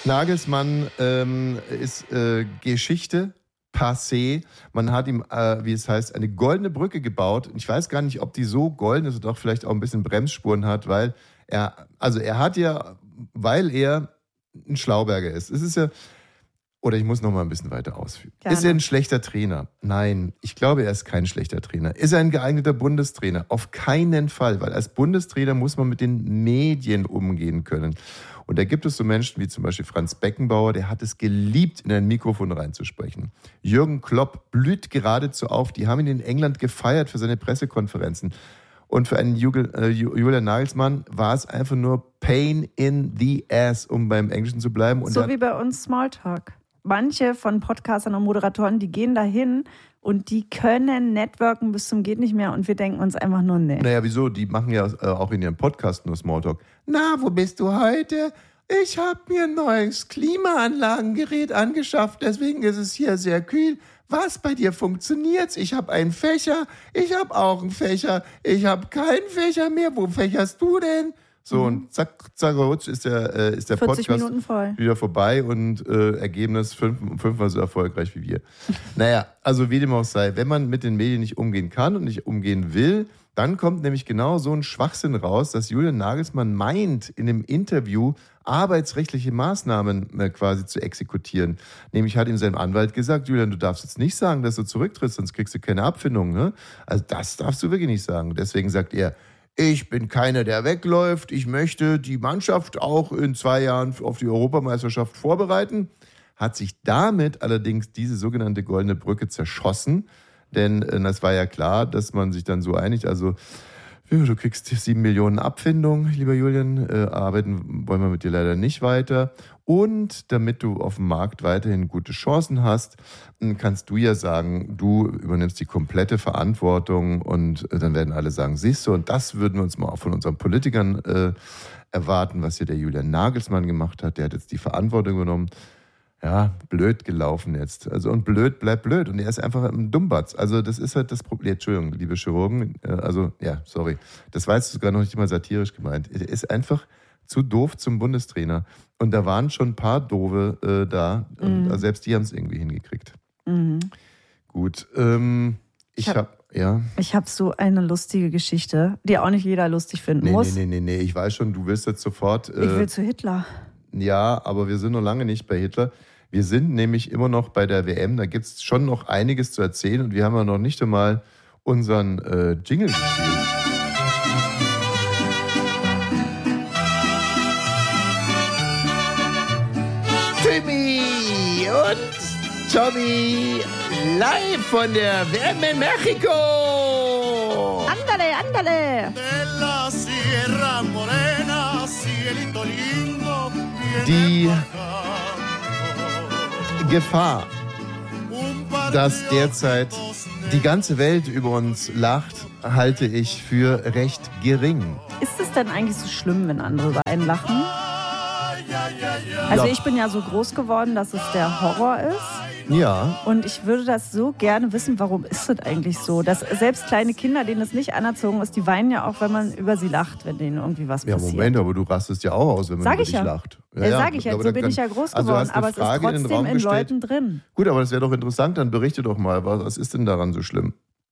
Nagelsmann ist Geschichte. Passé. Man hat ihm, wie es heißt, eine goldene Brücke gebaut. Ich weiß gar nicht, ob die so golden ist oder doch vielleicht auch ein bisschen Bremsspuren hat, weil er hat ja, weil er ein Schlauberger ist. Es ist ja, oder ich muss noch mal ein bisschen weiter ausführen. Gerne. Ist er ein schlechter Trainer? Nein, ich glaube, er ist kein schlechter Trainer. Ist er ein geeigneter Bundestrainer? Auf keinen Fall, weil als Bundestrainer muss man mit den Medien umgehen können. Und da gibt es so Menschen wie zum Beispiel Franz Beckenbauer, der hat es geliebt, in ein Mikrofon reinzusprechen. Jürgen Klopp blüht geradezu auf. Die haben ihn in England gefeiert für seine Pressekonferenzen. Und für einen Julian Nagelsmann war es einfach nur Pain in the ass, um beim Englischen zu bleiben. Und so wie bei uns Smalltalk. Manche von Podcastern und Moderatoren, die gehen dahin und die können networken bis zum geht nicht mehr und wir denken uns einfach nur, nee. Naja, wieso? Die machen ja auch in ihrem Podcast nur Smalltalk. Na, wo bist du heute? Ich habe mir ein neues Klimaanlagengerät angeschafft, deswegen ist es hier sehr kühl. Was, bei dir funktioniert's? Ich habe einen Fächer, ich habe auch einen Fächer, ich habe keinen Fächer mehr. Wo fächerst du denn? So, und zack, rutsch, ist der Podcast wieder vorbei und Ergebnis fünfmal so erfolgreich wie wir. Naja, also wie dem auch sei, wenn man mit den Medien nicht umgehen kann und nicht umgehen will, dann kommt nämlich genau so ein Schwachsinn raus, dass Julian Nagelsmann meint, in einem Interview arbeitsrechtliche Maßnahmen quasi zu exekutieren. Nämlich hat ihm sein Anwalt gesagt, Julian, du darfst jetzt nicht sagen, dass du zurücktrittst, sonst kriegst du keine Abfindung. Ne? Also das darfst du wirklich nicht sagen. Deswegen sagt er, ich bin keiner, der wegläuft. Ich möchte die Mannschaft auch in 2 Jahren auf die Europameisterschaft vorbereiten. Hat sich damit allerdings diese sogenannte goldene Brücke zerschossen. Denn es war ja klar, dass man sich dann so einigt. Also du kriegst 7 Millionen Abfindung, lieber Julian. Arbeiten wollen wir mit dir leider nicht weiter. Und damit du auf dem Markt weiterhin gute Chancen hast, kannst du ja sagen, du übernimmst die komplette Verantwortung und dann werden alle sagen, siehst du, und das würden wir uns mal auch von unseren Politikern erwarten, was hier der Julian Nagelsmann gemacht hat. Der hat jetzt die Verantwortung übernommen. Ja, blöd gelaufen jetzt. Also und blöd bleibt blöd. Und er ist einfach ein Dummbatz. Also das ist halt das Problem. Entschuldigung, liebe Chirurgen. Sorry. Das war jetzt sogar noch nicht mal satirisch gemeint. Er ist einfach zu doof zum Bundestrainer. Und da waren schon ein paar Doofe da. Und selbst die haben es irgendwie hingekriegt. Mhm. Gut. Ich habe so eine lustige Geschichte, die auch nicht jeder lustig finden muss. Nee. Ich weiß schon, du willst jetzt sofort... ich will zu Hitler. Ja, aber wir sind noch lange nicht bei Hitler. Wir sind nämlich immer noch bei der WM. Da gibt es schon noch einiges zu erzählen. Und wir haben ja noch nicht einmal unseren Jingle gespielt. Timmy und Tommy live von der WM in Mexiko. Andale. Die Gefahr, dass derzeit die ganze Welt über uns lacht, halte ich für recht gering. Ist es denn eigentlich so schlimm, wenn andere über einen lachen? Also ich bin ja so groß geworden, dass es der Horror ist. Ja. Und ich würde das so gerne wissen, warum ist das eigentlich so? Dass selbst kleine Kinder, denen es nicht anerzogen ist, die weinen ja auch, wenn man über sie lacht, wenn denen irgendwie was passiert. Ja, Moment, aber du rastest ja auch aus, wenn man über dich lacht. Sag ich ja, so bin ich ja groß geworden, aber es ist trotzdem in Leuten drin. Gut, aber das wäre doch interessant, dann berichte doch mal, was ist denn daran so schlimm?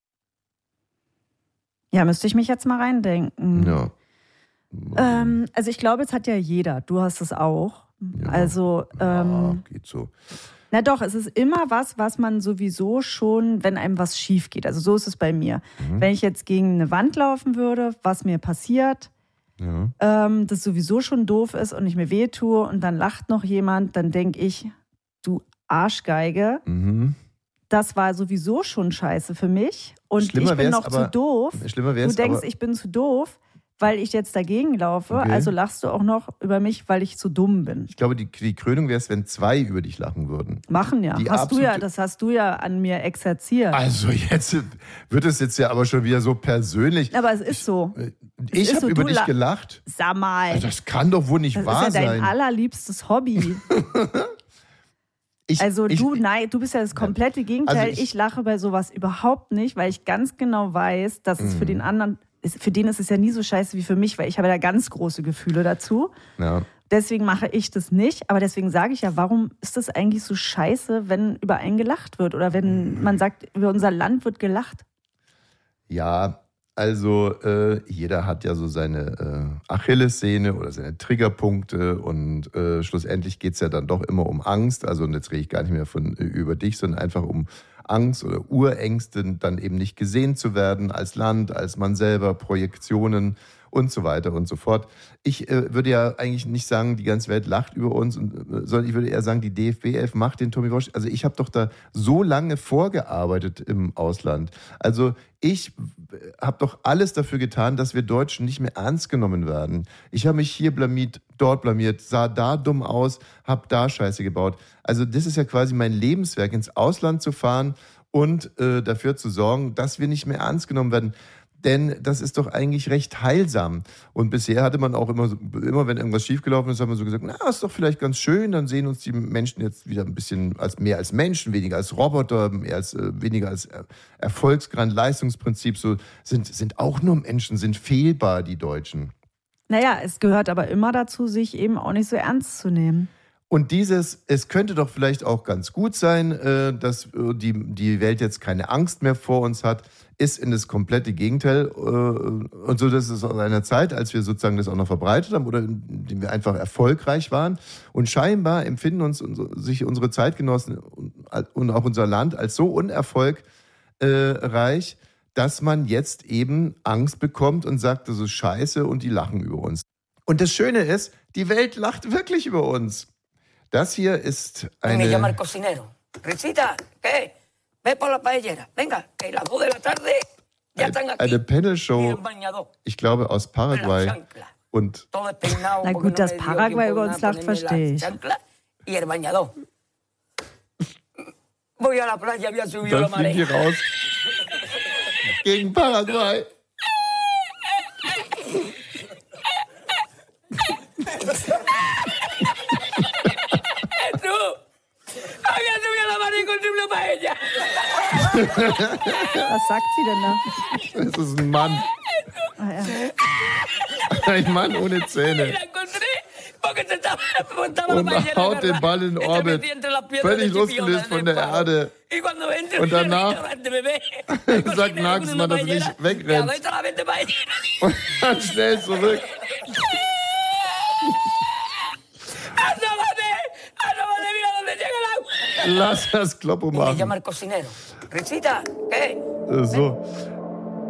Ja, müsste ich mich jetzt mal reindenken. Ja. Also ich glaube, es hat ja jeder. Du hast es auch. Ja. Also geht so. Na doch, es ist immer was man sowieso schon, wenn einem was schief geht. Also so ist es bei mir. Wenn ich jetzt gegen eine Wand laufen würde, was mir passiert, das sowieso schon doof ist und ich mir wehtue und dann lacht noch jemand, dann denke ich, du Arschgeige, das war sowieso schon scheiße für mich und ich bin noch zu doof. Du denkst, ich bin zu doof, weil ich jetzt dagegen laufe, also lachst du auch noch über mich, weil ich zu dumm bin. Ich glaube, die Krönung wäre es, wenn 2 über dich lachen würden. Machen ja. Das hast du ja an mir exerziert. Also jetzt wird es jetzt ja aber schon wieder so persönlich. Aber es ist so. Ich habe über dich gelacht. Sag mal. Also das kann doch wohl nicht wahr sein. Das ist ja dein allerliebstes Hobby. Du bist ja das komplette Gegenteil. Ich lache bei sowas überhaupt nicht, weil ich ganz genau weiß, dass es für den anderen... Für den ist es ja nie so scheiße wie für mich, weil ich habe da ganz große Gefühle dazu. Ja. Deswegen mache ich das nicht. Aber deswegen sage ich ja, warum ist das eigentlich so scheiße, wenn über einen gelacht wird? Oder wenn man sagt, über unser Land wird gelacht? Ja, also jeder hat ja so seine Achillessehne oder seine Triggerpunkte und schlussendlich geht es ja dann doch immer um Angst. Also und jetzt rede ich gar nicht mehr über dich, sondern einfach um Angst oder Urängste, dann eben nicht gesehen zu werden als Land, als man selber, Projektionen und so weiter und so fort. Ich würde ja eigentlich nicht sagen, die ganze Welt lacht über uns, sondern ich würde eher sagen, die DFB 11 macht den Tommy Walsh. Also ich habe doch da so lange vorgearbeitet im Ausland. Also ich habe doch alles dafür getan, dass wir Deutschen nicht mehr ernst genommen werden. Ich habe mich hier blamiert, dort blamiert, sah da dumm aus, habe da Scheiße gebaut. Also das ist ja quasi mein Lebenswerk, ins Ausland zu fahren und dafür zu sorgen, dass wir nicht mehr ernst genommen werden. Denn das ist doch eigentlich recht heilsam. Und bisher hatte man auch immer wenn irgendwas schiefgelaufen ist, hat man so gesagt, na, ist doch vielleicht ganz schön, dann sehen uns die Menschen jetzt wieder ein bisschen mehr als Menschen, weniger als Roboter, weniger als Erfolgsgrad, Leistungsprinzip, so sind auch nur Menschen, sind fehlbar, die Deutschen. Naja, es gehört aber immer dazu, sich eben auch nicht so ernst zu nehmen. Und es könnte doch vielleicht auch ganz gut sein, dass die Welt jetzt keine Angst mehr vor uns hat, ist in das komplette Gegenteil. Und so, das ist aus einer Zeit, als wir sozusagen das auch noch verbreitet haben oder in dem wir einfach erfolgreich waren. Und scheinbar empfinden sich unsere Zeitgenossen und auch unser Land als so unerfolgreich, dass man jetzt eben Angst bekommt und sagt, das ist scheiße und die lachen über uns. Und das Schöne ist, die Welt lacht wirklich über uns. Das hier ist eine... Me llama el cocinero. Risita, ¿qué? Ve por la paellera. Venga, que las 2 de la tarde ya están aquí. Eine Panel-Show, ich glaube aus Paraguay. Und na gut, dass Paraguay über uns lacht, verstehe ich. Dann fliegen die raus gegen Paraguay. Was sagt sie denn da? Das ist ein Mann. Ah, ja. Ein Mann ohne Zähne. Und haut den Ball in Orbit. Völlig losgelöst von der Erde. Und danach sagt Nagelsmann, dass er nicht wegrennt. Und dann schnell zurück. Lass das Kloppo machen. So.